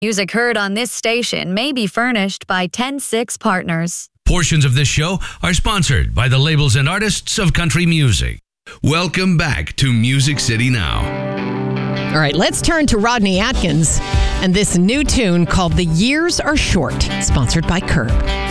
Music heard on this station may be furnished by 106 Partners. Portions of this show are sponsored by the labels and artists of country music. Welcome back to Music City Now. All right, let's turn to Rodney Atkins and this new tune called The Years Are Short, sponsored by Curb.